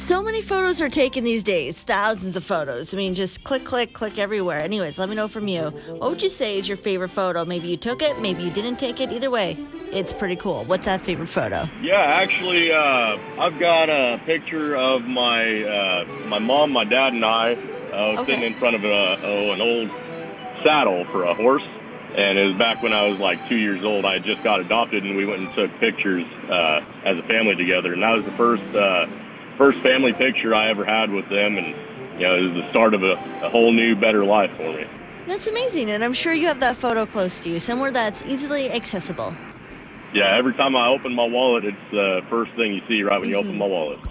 So many photos are taken these days, thousands of photos. I mean, just click, click, click everywhere. Anyways, let me know from you. What would you say is your favorite photo? Maybe you took it, maybe you didn't take it. Either way, it's pretty cool. What's that favorite photo? Yeah, actually, I've got a picture of my mom, my dad, and I sitting in front of an old saddle for a horse. And it was back when I was like 2 years old. I had just got adopted, and we went and took pictures as a family together. And that was the first family picture I ever had with them. And, it was the start of a whole new, better life for me. That's amazing. And I'm sure you have that photo close to you, somewhere that's easily accessible. Yeah, every time I open my wallet, it's the first thing you see right when you open my wallet.